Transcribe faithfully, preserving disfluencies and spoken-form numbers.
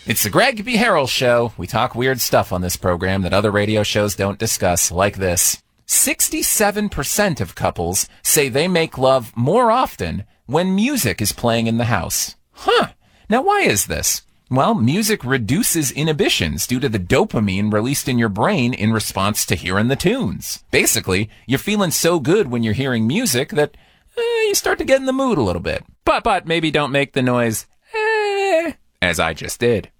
It's the Greg B. Harrell Show. We talk weird stuff on this program that other radio shows don't discuss, like this. sixty-seven percent of couples say they make love more often when music is playing in the house. Huh. Now, why is this? Well, music reduces inhibitions due to the dopamine released in your brain in response to hearing the tunes. Basically, you're feeling so good when you're hearing music that eh, you start to get in the mood a little bit. But, but, maybe don't make the noise, eh, as I just did.